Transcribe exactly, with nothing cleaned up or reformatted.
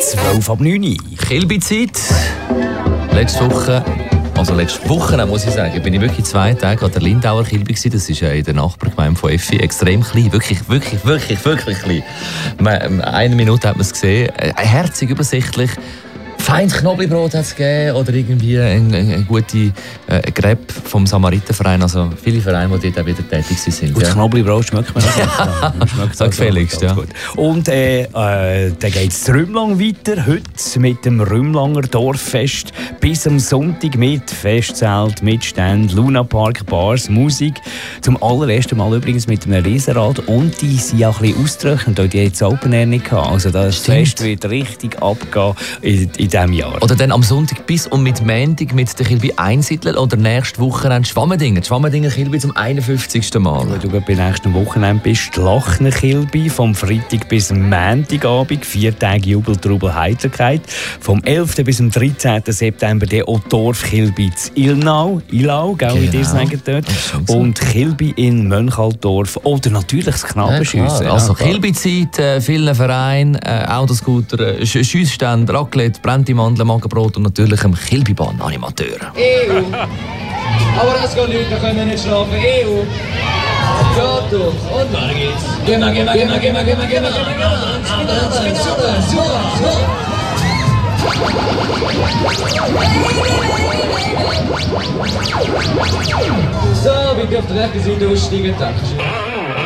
zwölf ab neun Uhr. Kilby-Zeit. Letzte Woche, also letzte Woche muss ich sagen, bin ich wirklich zwei Tage an der Lindauer Kilby gewesen. Das ist ja in der Nachbargemeinde von Effi extrem klein. Wirklich, wirklich, wirklich, wirklich klein. Man, eine Minute hat man es gesehen. Herzig, übersichtlich. Feines Knoblauchbrot hat es gegeben oder irgendwie eine, eine gute äh, Crepe vom Samariterverein. Also viele Vereine, die dort auch wieder tätig sind. Und das ja. Knoblauchbrot schmeckt man auch. Ja, das gefälligst, ja. Gut. Und äh, äh, dann geht es Rümlang weiter. Heute mit dem Rümlanger Dorffest. Bis am Sonntag mit Festzelt, mit Stand, Lunapark, Bars, Musik. Zum allerersten Mal übrigens mit einem Riesenrad. Und die sind ja ein bisschen ausgetrocknet, weil die jetzt Open Air nicht hatten. Also das Fest wird richtig abgehen in, in diesem Jahr. Oder dann am Sonntag bis und mit Montag mit der Kilby Einsiedler oder nächste Woche dann Schwammendingen. Schwammendingen Kilby zum einundfünfzigsten Mal. Wenn du bei nächsten Wochenende bist, die Lachner Kilby vom Freitag bis am Montagabend, vier Tage Jubel, Trubel, Heiterkeit. Vom elften bis am dreizehnten September der Dorf Kilby zu Ilnau, Ilau, gell, wie Genau. ihr sagen dort. Und Kilby in Mönchaldorf oder natürlich das Knabenschiessen. Ja, also Kilby-Zeit, äh, viele Vereine, äh, Autoscooter, äh, Schiessstände, Raclette, brennte Mandeln, Magenbrot und natürlich am Kilby-Bahn-Animateur. E U. Aber das geht nicht, da können wir nicht schlafen. E U. Ja, doch. Und weiter geht's. Geh mal, geh mal, geh mal, geh mal, geh mal, geh mal, geh mal, geh mal. Super, super, super. So, wir dürfen rechte Seite aussteigen. Dankeschön.